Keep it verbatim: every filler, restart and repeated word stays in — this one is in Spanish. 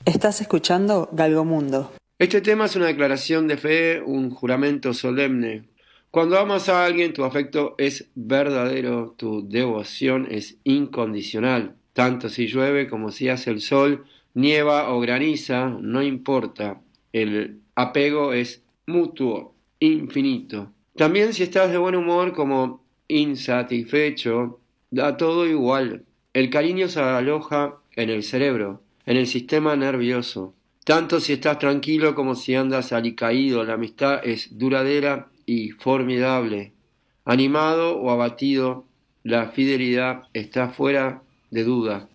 Estás escuchando Galgomundo. Este tema es una declaración de fe, un juramento solemne. Cuando amas a alguien, tu afecto es verdadero, tu devoción es incondicional. Tanto si llueve como si hace el sol, nieva o graniza, no importa. El apego es mutuo, infinito. También si estás de buen humor como insatisfecho, da todo igual. El cariño se aloja en el cerebro, en el sistema nervioso. Tanto si estás tranquilo como si andas alicaído, la amistad es duradera y formidable. Animado o abatido, la fidelidad está fuera de duda.